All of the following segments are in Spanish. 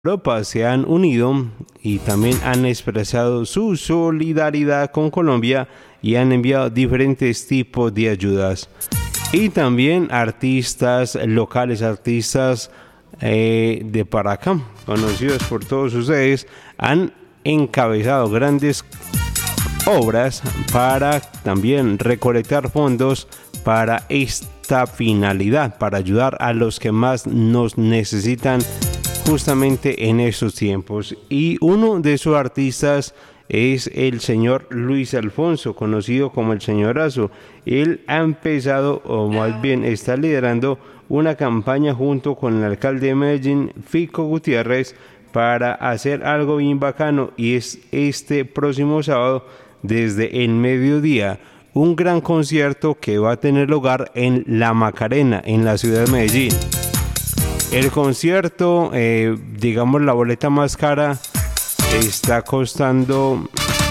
Europa se han unido y también han expresado su solidaridad con Colombia y han enviado diferentes tipos de ayudas. Y también artistas locales, artistas de para acá, conocidos por todos ustedes, han encabezado grandes obras para también recolectar fondos para esta finalidad, para ayudar a los que más nos necesitan justamente en estos tiempos. Y uno de esos artistas es el señor Luis Alfonso, conocido como el Señorazo. Él ha empezado, o más bien está liderando una campaña junto con el alcalde de Medellín, Fico Gutiérrez, para hacer algo bien bacano, y es este próximo sábado desde el mediodía un gran concierto que va a tener lugar en La Macarena, en la ciudad de Medellín. El concierto, digamos la boleta más cara, está costando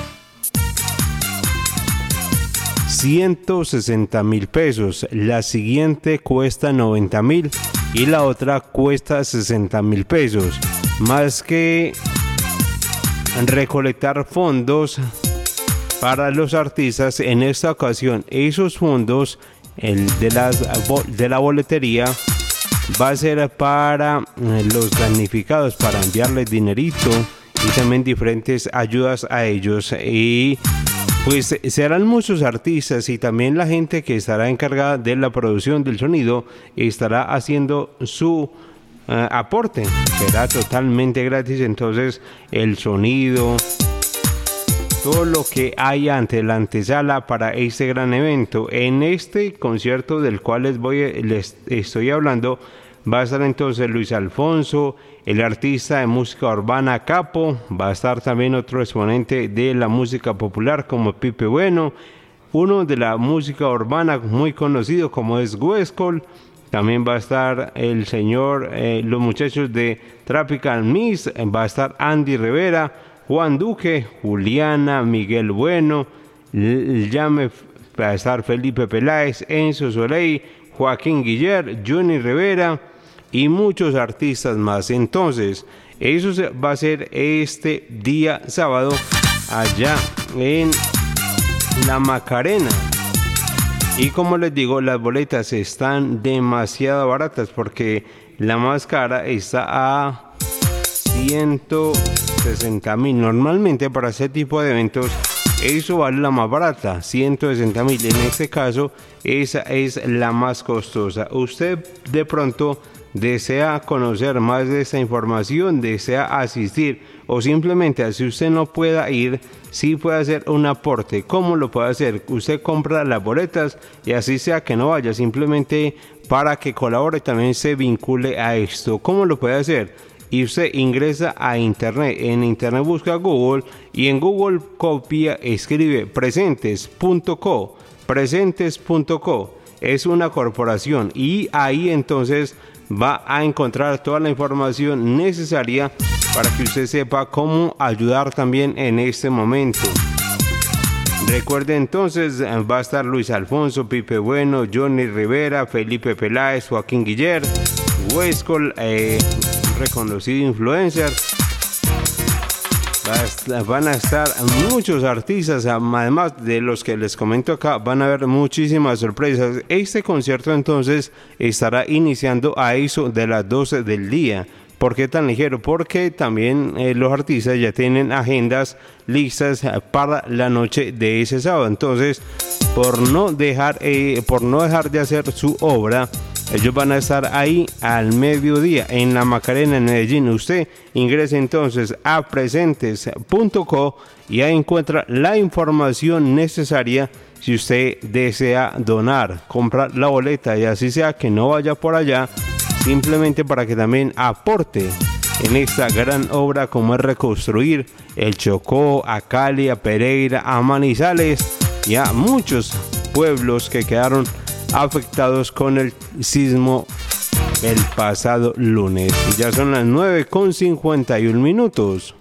160.000 pesos. La siguiente cuesta 90.000 y la otra cuesta 60.000 pesos. Más que recolectar fondos para los artistas, en esta ocasión esos fondos, el de la boletería, va a ser para los damnificados, para enviarles dinerito y también diferentes ayudas a ellos. Y pues serán muchos artistas y también la gente que estará encargada de la producción del sonido estará haciendo su aporte. Será totalmente gratis, entonces el sonido, todo lo que hay ante la antesala para este gran evento. En este concierto del cual les estoy hablando, va a estar entonces Luis Alfonso, el artista de música urbana Capo, va a estar también otro exponente de la música popular como Pipe Bueno, uno de la música urbana muy conocido como es Huescol, también va a estar el señor, los muchachos de Tropical Mix, va a estar Andy Rivera, Juan Duque, Juliana, Miguel Bueno, va a estar Felipe Peláez, Enzo Soleil, Joaquín Guiller, Johnny Rivera y muchos artistas más. Entonces, eso va a ser este día sábado allá en La Macarena. Y como les digo, las boletas están demasiado baratas porque la más cara está a 160.000. Normalmente para ese tipo de eventos eso vale la más barata, 160.000. En este caso esa es la más costosa. Usted de pronto desea conocer más de esta información, desea asistir, o simplemente así usted no pueda ir, sí puede hacer un aporte. ¿Cómo lo puede hacer? Usted compra las boletas y así sea que no vaya, simplemente para que colabore, también se vincule a esto. ¿Cómo lo puede hacer? Y usted ingresa a internet, en internet busca Google y en Google copia, escribe presentes.co, presentes.co, es una corporación y ahí entonces va a encontrar toda la información necesaria para que usted sepa cómo ayudar también en este momento. Recuerde entonces, va a estar Luis Alfonso, Pipe Bueno, Johnny Rivera, Felipe Peláez, Joaquín Guiller, Huescol, reconocido influencer. Van a estar muchos artistas, además de los que les comento acá, van a haber muchísimas sorpresas. Este concierto entonces estará iniciando a eso de las 12 del día. ¿Por qué tan ligero? Porque también los artistas ya tienen agendas listas para la noche de ese sábado. Entonces, por no dejar de hacer su obra, ellos van a estar ahí al mediodía en La Macarena, en Medellín. Usted ingrese entonces a presentes.co y ahí encuentra la información necesaria si usted desea donar, comprar la boleta y así sea que no vaya por allá, simplemente para que también aporte en esta gran obra como es reconstruir el Chocó, a Cali, a Pereira, a Manizales y a muchos pueblos que quedaron afectados con el sismo el pasado lunes. Ya son las 9:51 minutos.